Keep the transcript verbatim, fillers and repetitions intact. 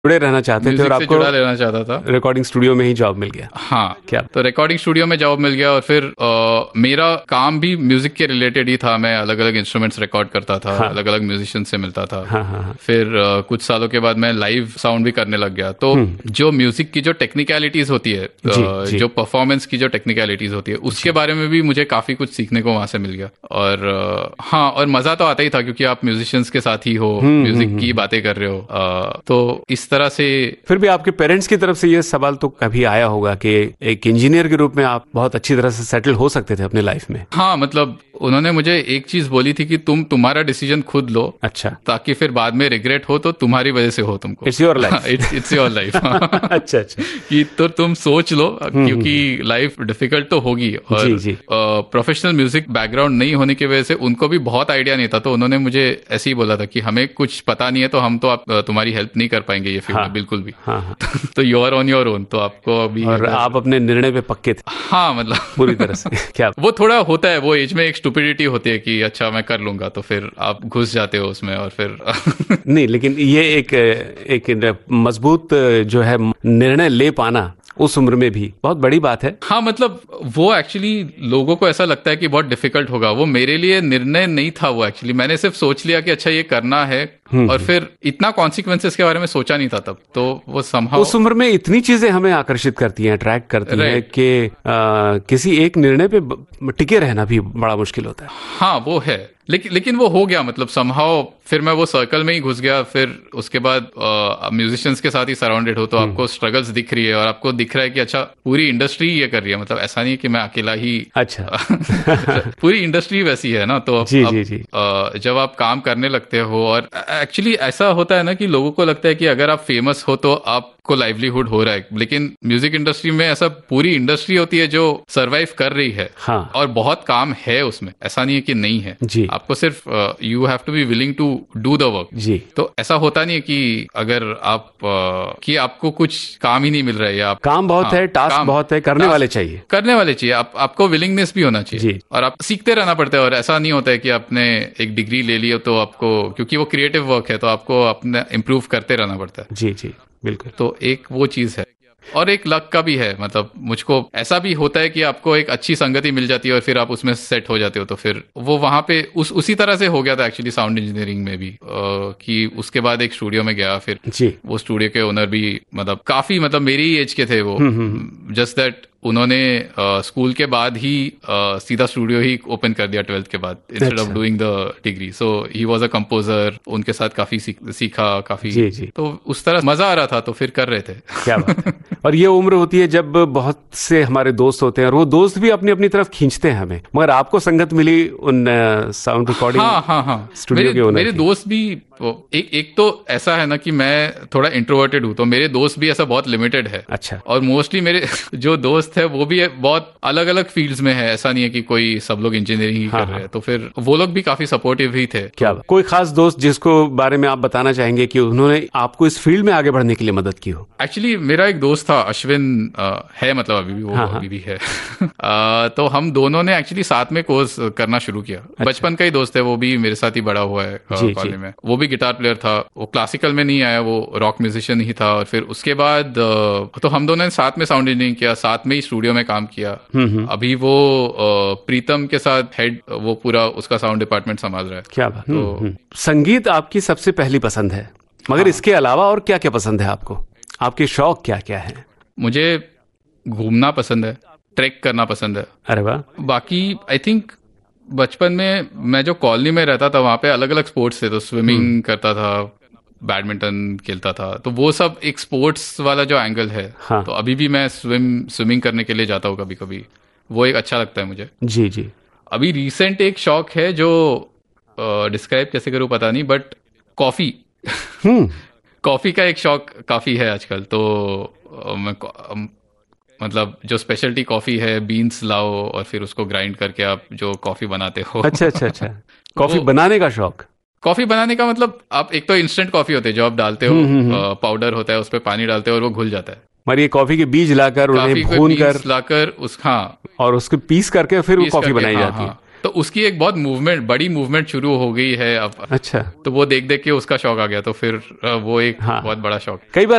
जुड़े रहना चाहते थे और आपको जुड़ा रहना चाहता था, रिकॉर्डिंग स्टूडियो में ही जॉब मिल गया। हाँ क्या? तो रिकॉर्डिंग स्टूडियो में जॉब मिल गया और फिर आ, मेरा काम भी म्यूजिक के रिलेटेड ही था। मैं अलग अलग इंस्ट्रूमेंट्स रिकॉर्ड करता था, हाँ। अलग अलग म्यूजिशियन से मिलता था। हाँ, हाँ, फिर आ, कुछ सालों के बाद मैं लाइव साउंड भी करने लग गया। तो जो म्यूजिक की जो टेक्निकलिटीज होती है, जी, आ, जी. जो परफॉर्मेंस की जो टेक्निकलिटीज होती है, उसके बारे में भी मुझे काफी कुछ सीखने को वहां से मिल गया। और आ, हाँ, और मजा तो आता ही था क्योंकि आप म्यूजिशियंस के साथ ही हो, म्यूजिक की बातें कर रहे हो। आ, तो इस तरह से फिर भी आपके पेरेंट्स की तरफ से ये सवाल तो कभी आया होगा कि एक इंजीनियर के रूप में आप बहुत अच्छी तरह से सेटल हो सकते थे अपने लाइफ में? हाँ, मतलब उन्होंने मुझे एक चीज बोली थी कि तुम तुम्हारा डिसीजन खुद लो, अच्छा, ताकि फिर बाद में रिग्रेट हो तो तुम्हारी वजह से हो तुमको। It's your life. It's your life. अच्छा अच्छा, कि तो तुम सोच लो क्योंकि लाइफ डिफिकल्ट तो होगी। और प्रोफेशनल म्यूजिक बैकग्राउंड नहीं होने की वजह से उनको भी बहुत आइडिया नहीं था। तो उन्होंने मुझे ऐसे ही बोला था कि हमें कुछ पता नहीं है तो हम तो आप तुम्हारी हेल्प नहीं कर पाएंगे ये फील्ड में, बिल्कुल भी। हाँ, हाँ. तो you are on your own. तो आपको अभी और आप अपने निर्णय पे पक्के थे? हाँ, मतलब पूरी तरह से। क्या वो थोड़ा होता है, वो एज में एक स्टुपिडिटी होती है कि अच्छा मैं कर लूंगा, तो फिर आप घुस जाते हो उसमें और फिर नहीं, लेकिन ये एक एक मजबूत जो है निर्णय ले पाना उस उम्र में भी बहुत बड़ी बात है। हाँ, मतलब वो एक्चुअली लोगों को ऐसा लगता है कि बहुत डिफिकल्ट होगा। वो मेरे लिए निर्णय नहीं था वो एक्चुअली। मैंने सिर्फ सोच लिया कि अच्छा ये करना है और फिर इतना कॉन्सिक्वेंसेस के बारे में सोचा नहीं था तब। तो वो समहाउ उस उम्र में इतनी चीजें हमें आकर्षित करती हैं, अट्रैक्ट करती हैं कि किसी एक निर्णय पे टिके रहना भी बड़ा मुश्किल होता है। हाँ, वो है, लेकिन लेकिन वो हो गया। मतलब समहाउ फिर मैं वो सर्कल में ही घुस गया। फिर उसके बाद म्यूजिशियंस के साथ ही सराउंडेड हो तो आपको स्ट्रगल्स दिख रही है और आपको दिख रहा है कि अच्छा पूरी इंडस्ट्री ये कर रही है। मतलब ऐसा नहीं कि मैं अकेला ही। अच्छा। पूरी इंडस्ट्री वैसी है ना। तो जी, अब, जी, जी. आ, जब आप काम करने लगते हो और एक्चुअली ऐसा होता है ना कि लोगों को लगता है कि अगर आप फेमस हो तो आपको लाइवलीहुड हो रहा है, लेकिन म्यूजिक इंडस्ट्री में ऐसा पूरी इंडस्ट्री होती है जो सरवाइव कर रही है। हाँ. और बहुत काम है उसमें, ऐसा नहीं है कि नहीं है। जी. आपको सिर्फ you have to be willing to do the work. जी. तो ऐसा होता नहीं है कि अगर आप uh, कि आपको कुछ काम ही नहीं मिल रहा है या आप, काम बहुत हाँ, है, टास्क बहुत है, करने वाले चाहिए, करने वाले चाहिए। आप, आपको विलिंगनेस भी होना चाहिए। जी. और आप सीखते रहना पड़ता है। और ऐसा नहीं होता है कि आपने एक डिग्री ले ली हो तो आपको, क्योंकि वो क्रिएटिव वर्क है तो आपको अपने इम्प्रूव करते रहना पड़ता है। जी जी बिल्कुल। तो एक वो चीज है और एक लक का भी है। मतलब मुझको ऐसा भी होता है कि आपको एक अच्छी संगति मिल जाती है और फिर आप उसमें सेट हो जाते हो। तो फिर वो वहां पे उस उसी तरह से हो गया था एक्चुअली साउंड इंजीनियरिंग में भी, आ, कि उसके बाद एक स्टूडियो में गया। फिर जी. वो स्टूडियो के ओनर भी मतलब काफी मतलब मेरी एज के थे वो। जस्ट दैट उन्होंने स्कूल के बाद ही uh, सीधा स्टूडियो ही ओपन कर दिया ट्वेल्थ के बाद, instead of doing the degree. So he was a composer. उनके साथ काफी सीखा काफी। जी, जी. तो उस तरह मजा आ रहा था तो फिर कर रहे थे। क्या बात है। और ये उम्र होती है जब बहुत से हमारे दोस्त होते हैं और वो दोस्त भी अपनी अपनी तरफ खींचते हैं हमें, मगर आपको संगत मिली उन साउंड रिकॉर्डिंग हाँ हाँ हाँ स्टूडियो के ओनर। मेरे दोस्त भी एक एक तो ऐसा है ना कि मैं थोड़ा इंट्रोवर्टेड हूँ तो मेरे दोस्त भी ऐसा बहुत लिमिटेड है। अच्छा। और मोस्टली मेरे जो दोस्त है वो भी बहुत अलग अलग फील्ड्स में है। ऐसा नहीं है कि कोई सब लोग इंजीनियरिंग ही हाँ, कर रहे हैं। तो फिर वो लोग भी काफी सपोर्टिव ही थे। क्या तो, कोई खास दोस्त जिसको बारे में आप बताना चाहेंगे कि उन्होंने आपको इस फील्ड में आगे बढ़ने के लिए मदद की हो? एक्चुअली मेरा एक दोस्त था अश्विन, आ, है मतलब अभी भी वो हाँ, अभी भी है। आ, तो हम दोनों ने एक्चुअली साथ में कोर्स करना शुरू किया। अच्छा। बचपन का ही दोस्त है, वो भी मेरे साथ ही बड़ा हुआ है कॉलेज में। वो भी गिटार प्लेयर था। वो क्लासिकल में नहीं आया, वो रॉक म्यूजिशियन ही था। और फिर उसके बाद तो हम दोनों ने साथ में साउंड इंजीनियरिंग किया, साथ में ही स्टूडियो में काम किया। अभी वो प्रीतम के साथ हेड, वो पूरा उसका साउंड डिपार्टमेंट संभाल रहा है। क्या बात। तो संगीत आपकी सबसे पहली पसंद है, मगर हाँ। इसके अलावा और क्या क्या पसंद है आपको? आपके शौक क्या क्या है? मुझे घूमना पसंद है, ट्रैक करना पसंद है। अरे वाह। बाकी आई थिंक बचपन में मैं जो कॉलोनी में रहता था वहां पे अलग अलग स्पोर्ट्स थे। तो स्विमिंग करता था, बैडमिंटन खेलता था। तो वो सब एक स्पोर्ट्स वाला जो एंगल है। हाँ। तो अभी भी मैं स्विम स्विमिंग करने के लिए जाता हूँ कभी कभी। वो एक अच्छा लगता है मुझे। जी जी। अभी रिसेंट एक शौक है जो डिस्क्राइब कैसे करूँ पता नहीं, बट कॉफी कॉफी का एक शौक काफी है आजकल। तो आ, मैं आ, मतलब जो स्पेशलिटी कॉफी है, बीन्स लाओ और फिर उसको ग्राइंड करके आप जो कॉफी बनाते हो। अच्छा अच्छा अच्छा। कॉफी बनाने का शौक? कॉफी बनाने का मतलब आप एक तो इंस्टेंट कॉफी होते हैं जो आप डालते हो, पाउडर होता है, उस पर पानी डालते हो और वो घुल जाता है। और ये कॉफी के बीज लाकर उन्हें भून कर लाकर उस हाँ और उसके पीस करके फिर वो कॉफी बनाई हाँ, जाती हाँ, है। तो उसकी एक बहुत मूवमेंट, बड़ी मूवमेंट शुरू हो गई है अब। अच्छा। तो वो देख देख के उसका शौक आ गया। तो फिर वो एक हाँ। बहुत बड़ा शौक। कई बार